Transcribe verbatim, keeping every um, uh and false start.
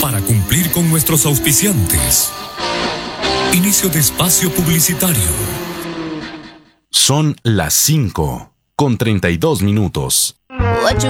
Para cumplir con nuestros auspiciantes. Inicio de espacio publicitario. Son las cinco con treinta y dos minutos. What you